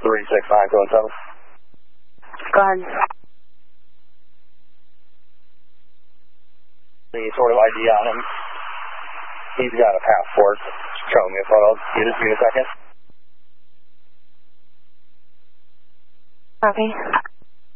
369 Go ahead. Any sort of ID on him? He's got a passport. Show me a photo. Get it to me in a second. Copy.